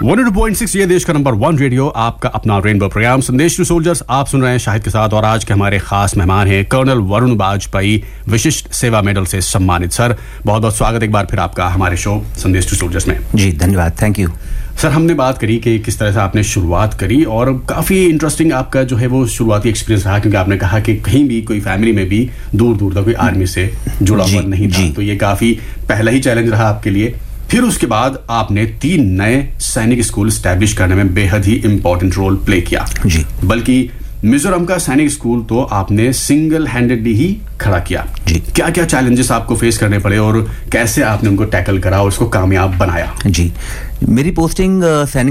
102.6 ये देश का नंबर 1 रेडियो, आपका अपना रेनबो प्रोग्राम संदेश टू सोल्जर्स आप सुन रहे हैं शाहिद के साथ। और आज के हमारे खास मेहमान हैं कर्नल वरुण वाजपेयी, विशिष्ट सेवा मेडल से सम्मानित। सर, बहुत बहुत स्वागत एक बार फिर आपका हमारे शो संदेश टू सोल्जर्स में। जी धन्यवाद, थैंक यू। सर, हमने बात करी कि किस तरह से आपने शुरुआत करी और काफ़ी इंटरेस्टिंग आपका जो है वो शुरुआती एक्सपीरियंस रहा, क्योंकि आपने कहा कि कहीं भी कोई फैमिली में भी दूर दूर तक कोई आर्मी से जुड़ा हुआ नहीं था, तो ये काफ़ी पहला ही चैलेंज रहा आपके लिए। फिर उसके बाद आपने 3 नए सैनिक स्कूल स्टैब्लिश करने में बेहद ही इंपॉर्टेंट रोल प्ले किया। जी, बल्कि मिजोरम का सैनिक स्कूल तो आपने सिंगल हैंडेडली ही खड़ा किया। जी, क्या क्या चैलेंजेस आपको फेस करने पड़े और कैसे आपने उनको टैकल करा और उसको कामयाब बनाया? जी, मेरी पोस्टिंग सैनिक